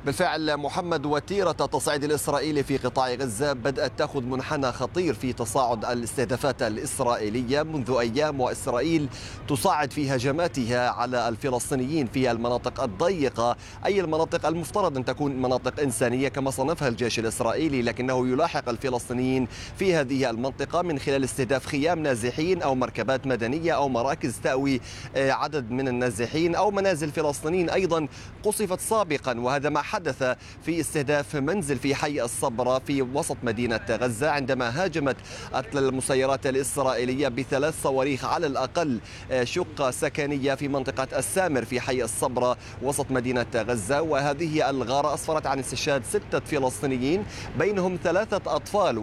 بالفعل محمد، وتيرة التصعيد الإسرائيلي في قطاع غزة بدأت تأخذ منحنى خطير في تصاعد الاستهدافات الإسرائيلية منذ أيام، وإسرائيل تصاعد في هجماتها على الفلسطينيين في المناطق الضيقة، أي المناطق المفترض أن تكون مناطق إنسانية كما صنفها الجيش الإسرائيلي، لكنه يلاحق الفلسطينيين في هذه المنطقة من خلال استهداف خيام نازحين أو مركبات مدنية أو مراكز تأوي عدد من النازحين أو منازل فلسطينيين أيضا قصفت سابقا. وهذا ما حدث في استهداف منزل في حي الصبرة في وسط مدينة غزة عندما هاجمت المسيرات الإسرائيلية ب3 صواريخ على الأقل شقة سكنية في منطقة السامر في حي الصبرة وسط مدينة غزة. وهذه الغارة أسفرت عن استشهاد 6 فلسطينيين بينهم 3 أطفال،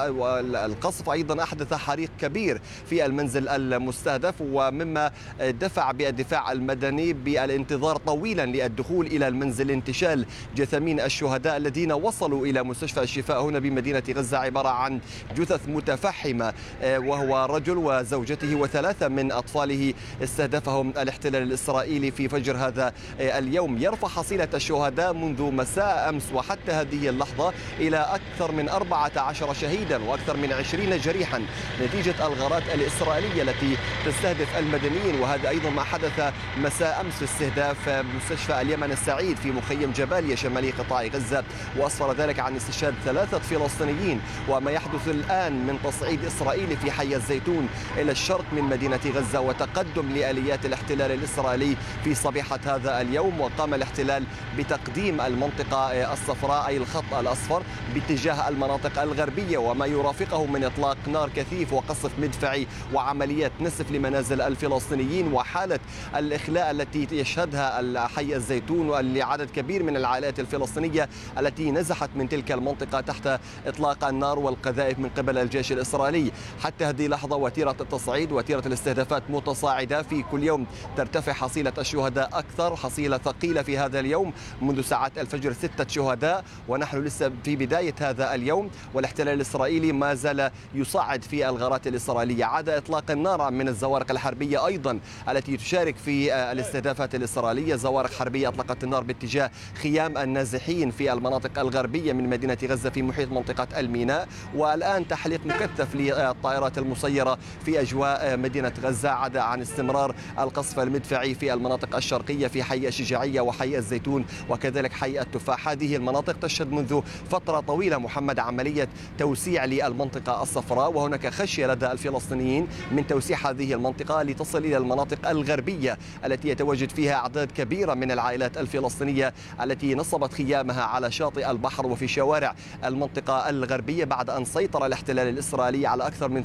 والقصف أيضا أحدث حريق كبير في المنزل المستهدف، ومما دفع بالدفاع المدني بالانتظار طويلا للدخول إلى المنزل لانتشال جثمين الشهداء الذين وصلوا إلى مستشفى الشفاء هنا بمدينة غزة، عبارة عن جثث متفحمة، وهو رجل وزوجته و3 من أطفاله استهدفهم الاحتلال الإسرائيلي في فجر هذا اليوم. يرفع حصيلة الشهداء منذ مساء أمس وحتى هذه اللحظة إلى أكثر من 14 شهيدا وأكثر من 20 جريحا نتيجة الغارات الإسرائيلية التي تستهدف المدنيين. وهذا أيضا ما حدث مساء أمس في استهداف مستشفى اليمن السعيد في مخيم جباليا شمالي قطاع غزة، وأسفر ذلك عن استشهاد 3 فلسطينيين. وما يحدث الآن من تصعيد إسرائيلي في حي الزيتون إلى الشرق من مدينة غزة وتقدم لآليات الاحتلال الإسرائيلي في صبيحة هذا اليوم. وقام الاحتلال بتقديم المنطقة الصفراء أي الخط الأصفر باتجاه المناطق الغربية، وما يرافقه من إطلاق نار كثيف وقصف مدفعي وعمليات نسف لمنازل الفلسطينيين، وحالة الإخلاء التي يشهدها حي الزيتون لعدد كبير من العائلات الفلسطينية التي نزحت من تلك المنطقة تحت إطلاق النار والقذائف من قبل الجيش الإسرائيلي. حتى هذه اللحظة وتيرة التصعيد وتيرة الاستهدافات متصاعدة، في كل يوم ترتفع حصيلة الشهداء أكثر، حصيلة ثقيلة في هذا اليوم منذ ساعات الفجر 6 شهداء، ونحن لسه في بداية هذا اليوم والاحتلال الإسرائيلي ما زال يصعد في الغارات الإسرائيلية. عاد إطلاق النار من الزوارق الحربية أيضا التي تشارك في الاستهدافات الإسرائيلية، زوارق حربية أطلقت النار باتجاه خيام النازحين في المناطق الغربية من مدينة غزة في محيط منطقة الميناء، والآن تحليق مكثف للطائرات المسيرة في أجواء مدينة غزة، عدا عن استمرار القصف المدفعي في المناطق الشرقية في حي الشجاعية وحي الزيتون وكذلك حي التفاح. هذه المناطق تشهد منذ فترة طويلة محمد عملية توسيع للمنطقة الصفراء، وهناك خشية لدى الفلسطينيين من توسيع هذه المنطقة لتصل إلى المناطق الغربية التي يتواجد فيها أعداد كبيرة من العائلات الفلسطينية التي نصبت خيامها على شاطئ البحر وفي شوارع المنطقة الغربية بعد أن سيطر الاحتلال الإسرائيلي على أكثر من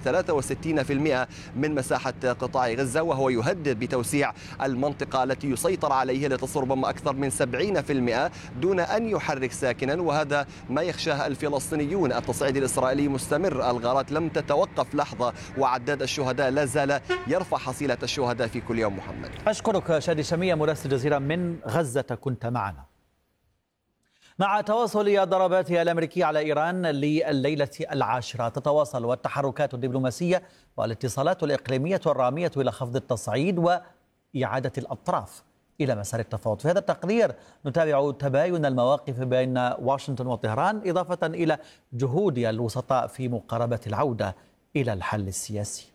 63% من مساحة قطاع غزة، وهو يهدد بتوسيع المنطقة التي يسيطر عليها لتصل ربما أكثر من 70% دون أن يحرك ساكنا، وهذا ما يخشاه الفلسطينيون. التصعيد الإسرائيلي مستمر، الغارات لم تتوقف لحظة، وعداد الشهداء لا زال يرفع حصيلة الشهداء في كل يوم. محمد، أشكرك شادي شمية مراسل الجزيرة من غزة كنت معنا. مع تواصل الضربات الأمريكية على إيران لليلة العاشرة، تتواصل التحركات الدبلوماسية والاتصالات الإقليمية والرامية إلى خفض التصعيد وإعادة الأطراف إلى مسار التفاوض. في هذا التقرير نتابع تباين المواقف بين واشنطن وطهران، إضافة إلى جهود الوسطاء في مقاربة العودة إلى الحل السياسي.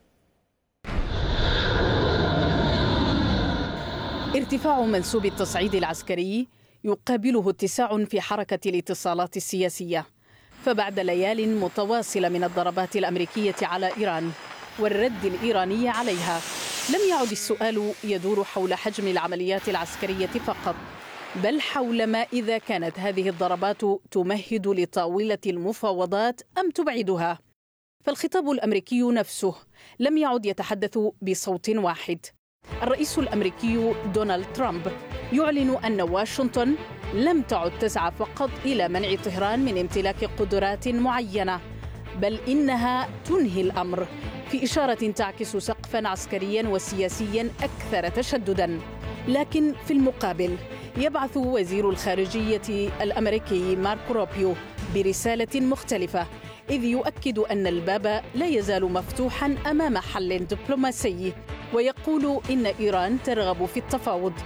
ارتفاع منسوب التصعيد العسكري يقابله اتساع في حركة الاتصالات السياسية، فبعد ليال متواصلة من الضربات الأمريكية على إيران والرد الإيراني عليها، لم يعد السؤال يدور حول حجم العمليات العسكرية فقط، بل حول ما إذا كانت هذه الضربات تمهد لطاولة المفاوضات أم تبعدها. فالخطاب الأمريكي نفسه لم يعد يتحدث بصوت واحد. الرئيس الأمريكي دونالد ترامب يعلن أن واشنطن لم تعد تسعى فقط إلى منع طهران من امتلاك قدرات معينة، بل إنها تنهي الأمر، في إشارة تعكس سقفاً عسكرياً وسياسياً أكثر تشدداً. لكن في المقابل يبعث وزير الخارجية الأمريكي ماركو روبيو برسالة مختلفة، إذ يؤكد أن الباب لا يزال مفتوحاً أمام حل دبلوماسي، ويقول إن إيران ترغب في التفاوض